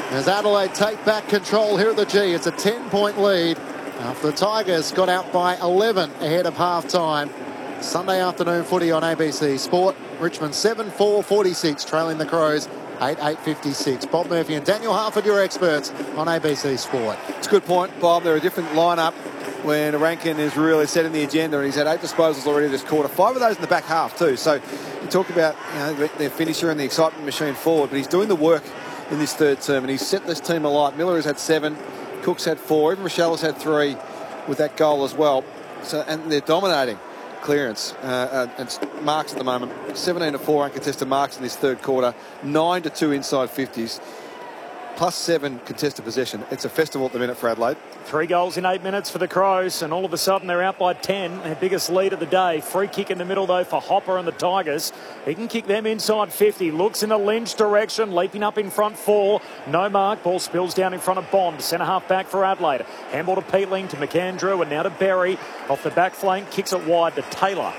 As Adelaide take back control here at the G. It's a 10-point lead after the Tigers got out by 11 ahead of half-time. Sunday afternoon footy on ABC Sport. Richmond 7-4-46 trailing the Crows 8-8-56. Bob Murphy and Daniel Harford, your experts on ABC Sport. It's a good point, Bob. They're a different lineup when Rankin is really setting the agenda, and he's had 8 disposals already this quarter. 5 of those in the back half too. So you talk about their finisher and the excitement machine forward, but he's doing the work in this third term, and he's set this team alight. Miller has had 7, Cook's had 4, even Rochelle has had 3 with that goal as well. So, and they're dominating clearance and marks at the moment. 17-4 uncontested marks in this third quarter. 9-2 inside 50s. +7 contested possession. It's a festival at the minute for Adelaide. 3 goals in 8 minutes for the Crows, and all of a sudden they're out by 10. Their biggest lead of the day. Free kick in the middle though for Hopper and the Tigers. He can kick them inside 50. Looks in the Lynch direction, leaping up in front 4. No mark. Ball spills down in front of Bond. Centre half back for Adelaide. Handball to Peatling, to McAndrew, and now to Berry. Off the back flank, kicks it wide to Taylor.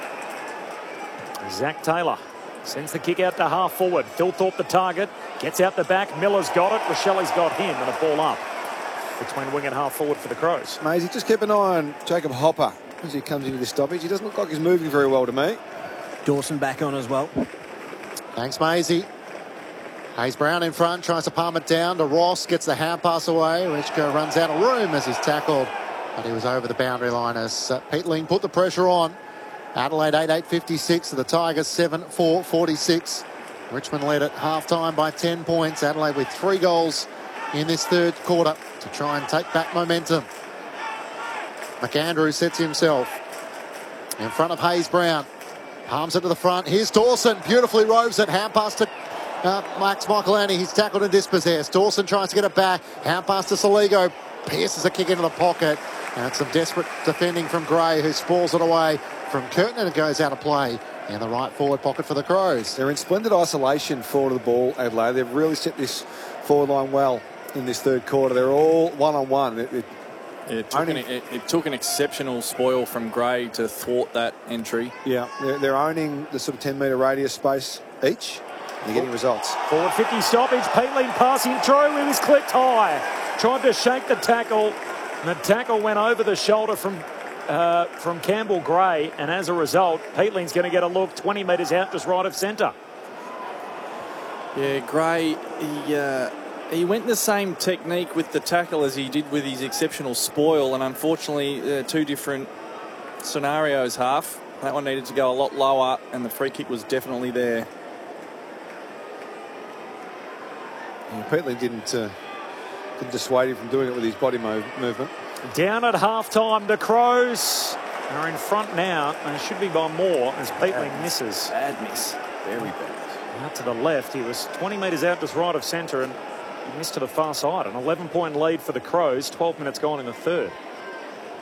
Zach Taylor sends the kick out to half forward. Phil Thorpe the target. Gets out the back. Miller's got it. Rochelli's got him. And a ball up between wing and half forward for the Crows. Maisie, just keep an eye on Jacob Hopper as he comes into this stoppage. He doesn't look like he's moving very well to me. Dawson back on as well. Thanks, Maisie. Hayes Brown in front, tries to palm it down to Ross. Gets the hand pass away. Richko runs out of room as he's tackled. But he was over the boundary line as Peatling put the pressure on. Adelaide 8-8-56 to the Tigers 7-4-46. Richmond led at half-time by 10 points. Adelaide with 3 goals in this third quarter to try and take back momentum. McAndrew sets himself in front of Hayes Brown. Palms it to the front. Here's Dawson. Beautifully roves it. Hand pass to Max Michelani. He's tackled and dispossessed. Dawson tries to get it back. Hand pass to Soligo. Pierces a kick into the pocket. And some desperate defending from Gray, who spoils it away from Curtin, and it goes out of play in the right forward pocket for the Crows. They're in splendid isolation forward of the ball, Adelaide. They've really set this forward line well in this third quarter. They're all one-on-one. It took an exceptional spoil from Gray to thwart that entry. Yeah, they're owning the sort of 10-metre radius space each. They're getting results. Forward 50 stoppage. Peatling passing through. It was clipped high. Tried to shake the tackle. And the tackle went over the shoulder from Campbell Gray, and as a result, Peatling's going to get a look 20 metres out, just right of centre. Yeah, Gray, he went the same technique with the tackle as he did with his exceptional spoil, and unfortunately, 2 different scenarios half. That one needed to go a lot lower, and the free kick was definitely there. Yeah, Peatling didn't dissuade him from doing it with his body movement. Down at half-time, the Crows are in front now, and it should be by more as Peatling misses. Bad miss. Very bad. Out to the left. He was 20 metres out, just right of centre, and he missed to the far side. An 11-point lead for the Crows. 12 minutes gone in the third.